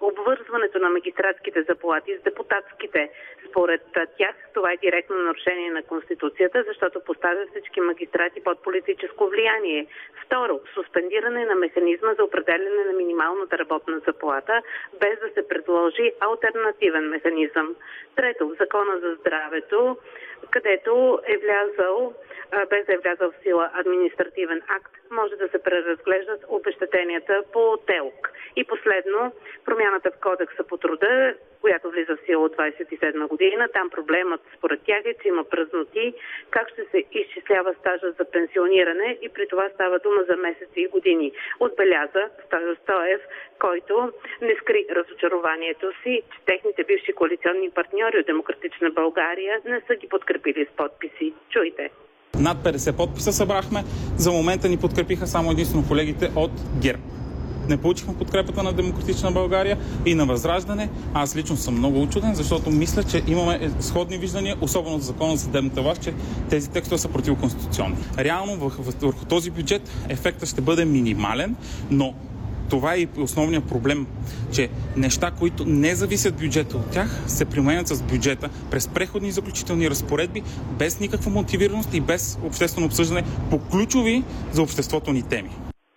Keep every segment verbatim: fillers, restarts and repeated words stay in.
обвързването на магистратските заплати с депутатските. Според тях това е директно нарушение на Конституцията, защото поставя всички магистрати под политическо влияние. Второ, суспендиране на механизма за определяне на минималната работна заплата, без да се предложи алтернативен механизъм. Трето, Закона за здравето, където е влязъл, без да е влязъл в сила административен акт, може да се преразглеждат обезщетенията по ТЕЛК. И последно, промяната в Кодекса по труда, която влиза в сила от двадесет и седма година. Там проблемът според тях е, че има празноти, как ще се изчислява стажа за пенсиониране и при това става дума за месеци и години. Отбеляза Стойо Стоев, който не скри разочарованието си, че техните бивши коалиционни партньори от Демократична България не са ги подкрепили с подписи. Чуйте. Над петдесет подписа събрахме. За момента ни подкрепиха само единствено колегите от ГЕРБ. Не получихме подкрепата на Демократична България и на Възраждане. Аз лично съм много учуден, защото мисля, че имаме сходни виждания, особено за Закона за съдебната власт, че тези текстове са противоконституционни. Реално върху този бюджет ефектът ще бъде минимален, но това е и основният проблем, че неща, които не зависят бюджета от тях, се променят с бюджета през преходни и заключителни разпоредби, без никаква мотивираност и без обществено обсъждане по ключови за обществото ни теми.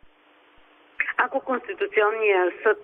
Ако Конституционният съд,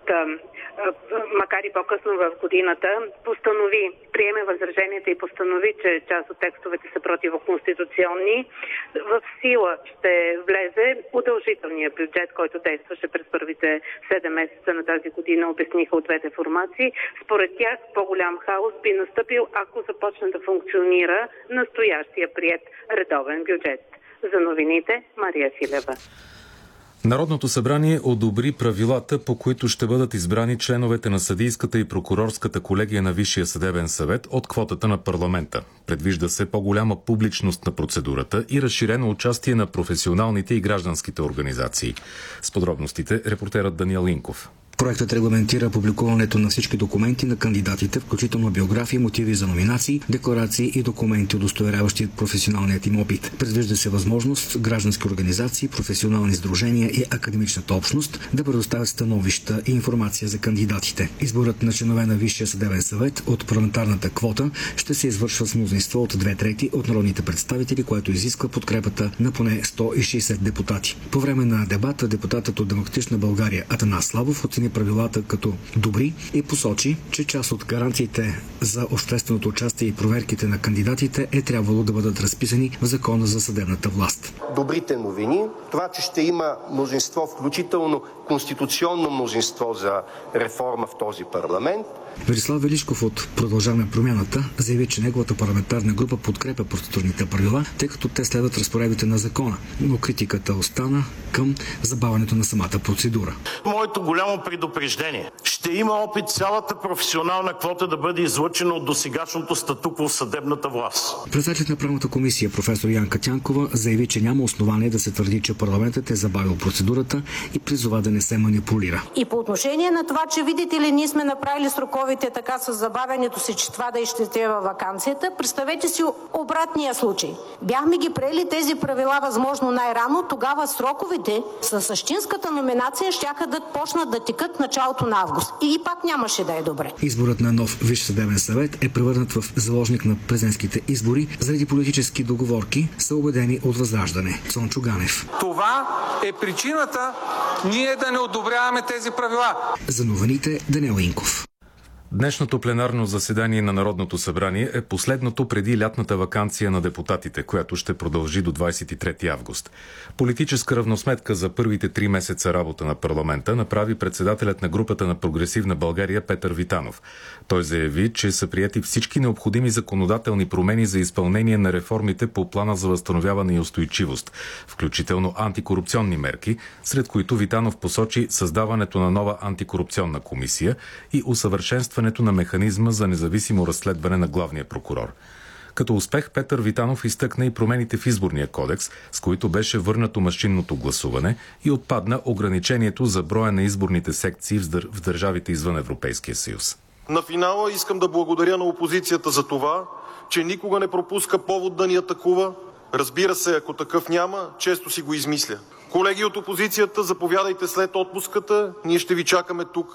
макар и по-късно в годината, постанови, приеме възраженията и постанови, че част от текстовете са противоконституционни, в сила ще влезе удължителният бюджет, който действаше през първите седем месеца на тази година, обясниха от двете формации. Според тях по-голям хаос би настъпил, ако започне да функционира настоящия приет редовен бюджет. За новините, Мария Филева. Народното събрание одобри правилата, по които ще бъдат избрани членовете на съдийската и прокурорската колегия на Висшия съдебен съвет от квотата на парламента. Предвижда се по-голяма публичност на процедурата и разширено участие на професионалните и гражданските организации. С подробностите репортерът Даниел Инков. Проектът регламентира публикуването на всички документи на кандидатите, включително биографии, мотиви за номинации, декларации и документи, удостоверяващи професионалният им опит. Предвижда се възможност граждански организации, професионални сдружения и академичната общност да предоставят становища и информация за кандидатите. Изборът на членове на Висшия съдебен съвет от парламентарната квота ще се извършва с мнозинство от две трети от народните представители, което изисква подкрепата на поне сто и шейсет депутати. По време на дебата депутатът от Демократична България Атанас Славов оцени правилата като добри и посочи, че част от гаранциите за общественото участие и проверките на кандидатите е трябвало да бъдат разписани в Закона за съдебната власт. Добрите новини, това, че ще има мнозинство, включително конституционно мнозинство за реформа в този парламент. Велислав Велишков от Продължаваме промяната заяви, че неговата парламентарна група подкрепя процедурните правила, тъй като те следват разпоредбите на закона, но критиката остана към забавянето на самата процедура. Моето голямо предупреждение. Ще има опит цялата професионална квота да бъде излъчена от досегашното статукво в съдебната власт. Председателят на правната комисия професор Янка Тянкова заяви, че няма основание да се твърди, че парламентът е забавил процедурата и призова да не се манипулира. И по отношение на това, че видите ли, ние сме направили сроковете така с забавянето си, че това да изчете във ваканцията, представете си обратния случай. Бяхме ги приели тези правила възможно най-рано, тогава сроковете с същинската номинация щяха да почнат да текат началото на август. И пак нямаше да е добре. Изборът на нов Висш съдебен съвет е превърнат в заложник на президентските избори заради политически договорки, са убедени от Възраждане. Цончо Ганев. Това е причината ние да не одобряваме тези правила. За новините Даниел Инков. Днешното пленарно заседание на Народното събрание е последното преди лятната ваканция на депутатите, която ще продължи до двадесет и трети август. Политическа равносметка за първите три месеца работа на парламента направи председателят на групата на Прогресивна България Петър Витанов. Той заяви, че са приети всички необходими законодателни промени за изпълнение на реформите по плана за възстановяване и устойчивост, включително антикорупционни мерки, сред които Витанов посочи създаването на нова антикорупционна комисия и усъвършенстване на механизма за независимо разследване на главния прокурор. Като успех Петър Витанов изтъкна и промените в изборния кодекс, с които беше върнато машинното гласуване и отпадна ограничението за броя на изборните секции в, дър... в държавите извън Европейския съюз. На финала искам да благодаря на опозицията за това, че никога не пропуска повод да ни атакува. Разбира се, ако такъв няма, често си го измисля. Колеги от опозицията, заповядайте след отпуската, ние ще ви чакаме тук.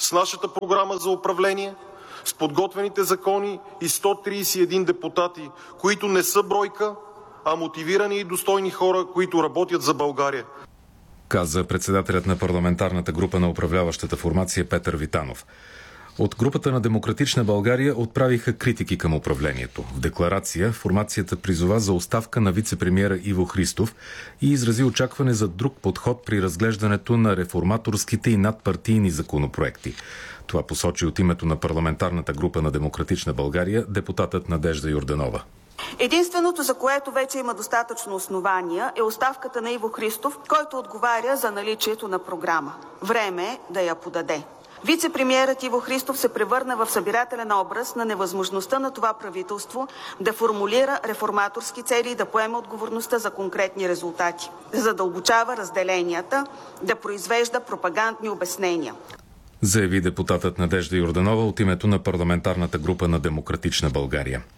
с нашата програма за управление, с подготвените закони и сто тридесет и един депутати, които не са бройка, а мотивирани и достойни хора, които работят за България. Каза председателят на парламентарната група на управляващата формация Петър Витанов. От групата на Демократична България отправиха критики към управлението. В декларация формацията призова за оставка на вице-премиера Иво Христов и изрази очакване за друг подход при разглеждането на реформаторските и надпартийни законопроекти. Това посочи от името на парламентарната група на Демократична България депутатът Надежда Йорданова. Единственото, за което вече има достатъчно основания, е оставката на Иво Христов, който отговаря за наличието на програма. Време е да я подаде. Вице-премиерът Иво Христов се превърна в събирателен образ на невъзможността на това правителство да формулира реформаторски цели и да поеме отговорността за конкретни резултати, да задълбочава разделенията, да произвежда пропагандни обяснения. Заяви депутатът Надежда Йорданова от името на парламентарната група на Демократична България.